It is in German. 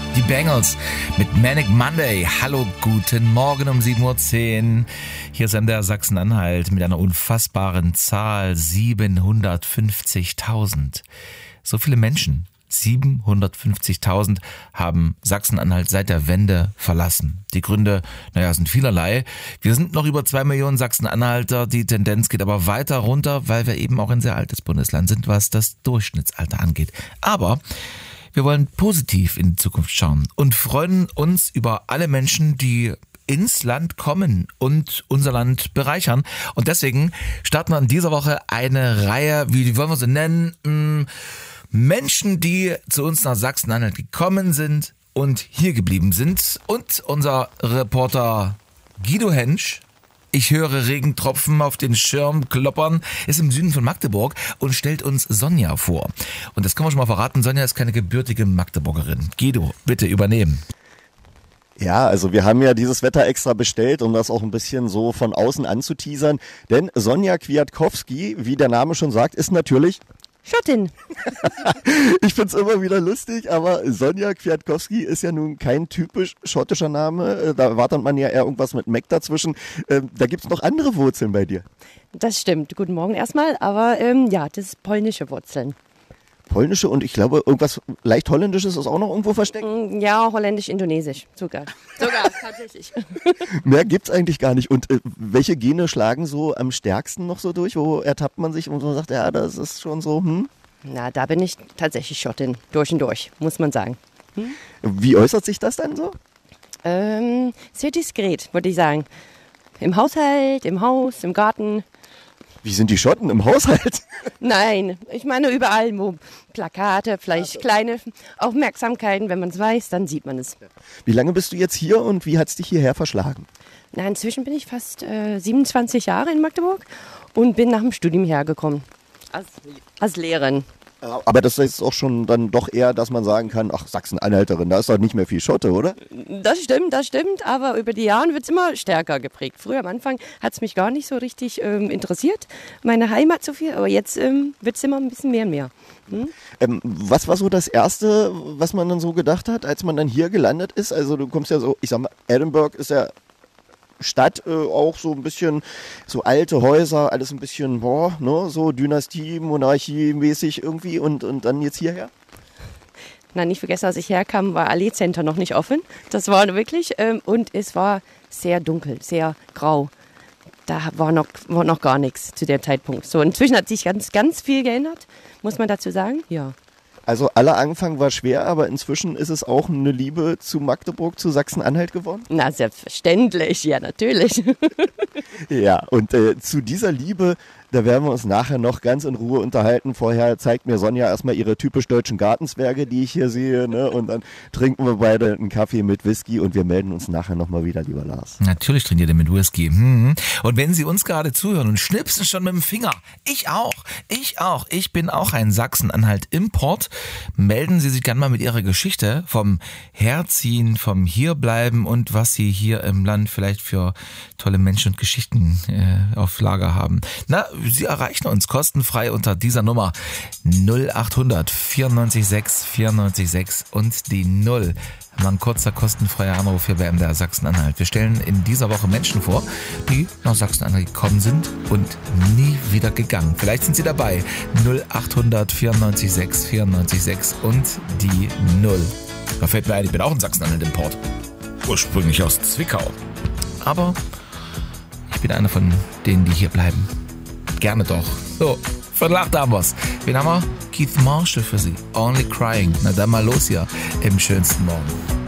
Die Bengals mit Manic Monday. Hallo, guten Morgen um 7:10 Uhr. Hier ist MDR Sachsen-Anhalt mit einer unfassbaren Zahl, 750.000. So viele Menschen, 750.000, haben Sachsen-Anhalt seit der Wende verlassen. Die Gründe, sind vielerlei. Wir sind noch über 2 Millionen Sachsen-Anhalter. Die Tendenz geht aber weiter runter, weil wir eben auch ein sehr altes Bundesland sind, was das Durchschnittsalter angeht. Aber wir wollen positiv in die Zukunft schauen und freuen uns über alle Menschen, die ins Land kommen und unser Land bereichern. Und deswegen starten wir in dieser Woche eine Reihe, wie wollen wir sie nennen? Menschen, die zu uns nach Sachsen-Anhalt gekommen sind und hier geblieben sind. Und unser Reporter Guido Hensch, ich höre Regentropfen auf den Schirm kloppern, ist im Süden von Magdeburg und stellt uns Sonja vor. Und das kann man schon mal verraten, Sonja ist keine gebürtige Magdeburgerin. Guido, bitte übernehmen. Ja, also wir haben ja dieses Wetter extra bestellt, um das auch ein bisschen so von außen anzuteasern. Denn Sonja Kwiatkowski, wie der Name schon sagt, ist natürlich Schottin. Ich find's immer wieder lustig, aber Sonja Kwiatkowski ist ja nun kein typisch schottischer Name. Da erwartet man ja eher irgendwas mit Mac dazwischen. Da gibt's noch andere Wurzeln bei dir. Das stimmt. Guten Morgen erstmal. Aber das ist polnische Wurzeln. Polnische und ich glaube, irgendwas leicht Holländisches ist auch noch irgendwo versteckt? Ja, holländisch-indonesisch sogar. Sogar, tatsächlich. Mehr gibt's eigentlich gar nicht. Und welche Gene schlagen so am stärksten noch so durch? Wo ertappt man sich und man sagt, ja, das ist schon so, Na, da bin ich tatsächlich Schottin. Durch und durch, muss man sagen. Wie äußert sich das dann so? Sehr diskret, würde ich sagen. Im Haushalt, im Haus, im Garten. Wie sind die Schotten im Haushalt? Nein, ich meine überall, wo Plakate, vielleicht kleine Aufmerksamkeiten, wenn man es weiß, dann sieht man es. Wie lange bist du jetzt hier und wie hat's dich hierher verschlagen? Na, inzwischen bin ich fast 27 Jahre in Magdeburg und bin nach dem Studium hergekommen. Als Lehrerin. Aber das ist auch schon dann doch eher, dass man sagen kann, ach, Sachsen-Anhalterin, da ist doch nicht mehr viel Schotte, oder? Das stimmt, aber über die Jahre wird es immer stärker geprägt. Früher am Anfang hat es mich gar nicht so richtig interessiert, meine Heimat so viel, aber jetzt wird es immer ein bisschen mehr und mehr. Was war so das Erste, was man dann so gedacht hat, als man dann hier gelandet ist? Also du kommst ja so, ich sag mal, Edinburgh ist ja Stadt, auch so ein bisschen so alte Häuser, alles ein bisschen, so Dynastie, Monarchie mäßig irgendwie und dann jetzt hierher? Na, nicht vergessen, als ich herkam, war Allee Center noch nicht offen. Das war wirklich, und es war sehr dunkel, sehr grau. Da war noch gar nichts zu dem Zeitpunkt. So, inzwischen hat sich ganz, ganz viel geändert, muss man dazu sagen, ja. Also aller Anfang war schwer, aber inzwischen ist es auch eine Liebe zu Magdeburg, zu Sachsen-Anhalt geworden? Na, selbstverständlich, ja, natürlich. Ja, und zu dieser Liebe, da werden wir uns nachher noch ganz in Ruhe unterhalten. Vorher zeigt mir Sonja erstmal ihre typisch deutschen Gartenzwerge, die ich hier sehe, ne? Und dann trinken wir beide einen Kaffee mit Whisky und wir melden uns nachher nochmal wieder, lieber Lars. Natürlich trinkt ihr den mit Whisky. Und wenn Sie uns gerade zuhören und schnipsen schon mit dem Finger, ich auch, ich bin auch ein Sachsen-Anhalt-Import, melden Sie sich gerne mal mit Ihrer Geschichte vom Herziehen, vom Hierbleiben und was Sie hier im Land vielleicht für tolle Menschen und Geschichten auf Lager haben. Na, Sie erreichen uns kostenfrei unter dieser Nummer 0800 94 6 94 6 und die 0. Mal ein kurzer kostenfreier Anruf hier bei MDR Sachsen-Anhalt. Wir stellen in dieser Woche Menschen vor, die nach Sachsen-Anhalt gekommen sind und nie wieder gegangen. Vielleicht sind Sie dabei. 0800 94 6 94 6 und die 0. Da fällt mir ein, ich bin auch ein Sachsen-Anhalt-Import. Ursprünglich aus Zwickau. Aber ich bin einer von denen, die hier bleiben. Gerne doch. So, Viertel 8 haben wir's. Wen haben wir? Keith Marshall für Sie. Only Crying. Na dann mal los hier im schönsten Morgen.